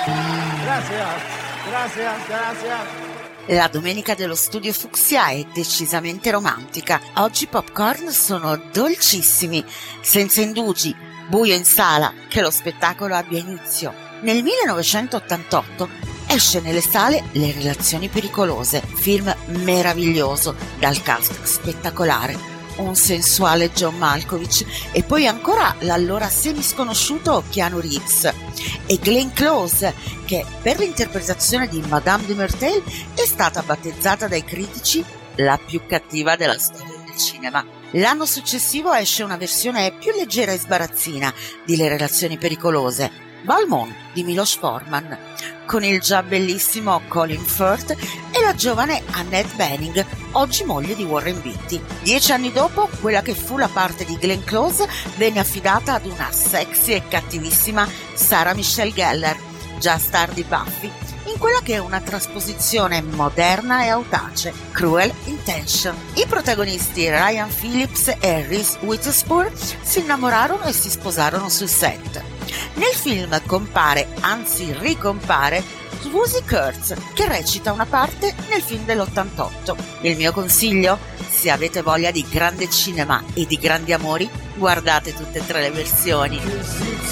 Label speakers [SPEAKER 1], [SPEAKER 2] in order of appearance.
[SPEAKER 1] La domenica dello studio Fucsia è decisamente romantica. Oggi i popcorn sono dolcissimi, senza indugi, buio in sala, che lo spettacolo abbia inizio. Nel 1988 esce nelle sale Le relazioni pericolose, film meraviglioso, dal cast spettacolare, un sensuale John Malkovich e poi ancora l'allora semisconosciuto Keanu Reeves e Glenn Close, che per l'interpretazione di Madame de Merteuil è stata battezzata dai critici la più cattiva della storia del cinema. L'anno successivo esce una versione più leggera e sbarazzina di Le relazioni pericolose, Valmont di Milos Forman, con il già bellissimo Colin Firth e la giovane Annette Bening, oggi moglie di Warren Beatty. 10 anni dopo, quella che fu la parte di Glenn Close venne affidata ad una sexy e cattivissima Sarah Michelle Gellar, già star di Buffy, in quella che è una trasposizione moderna e audace, Cruel Intention. I protagonisti Ryan Phillips e Reese Witherspoon si innamorarono e si sposarono sul set. Nel film compare, anzi ricompare, Swoosie Kurtz, che recita una parte nel film dell'88. Il mio consiglio? Se avete voglia di grande cinema e di grandi amori, guardate tutte e tre le versioni.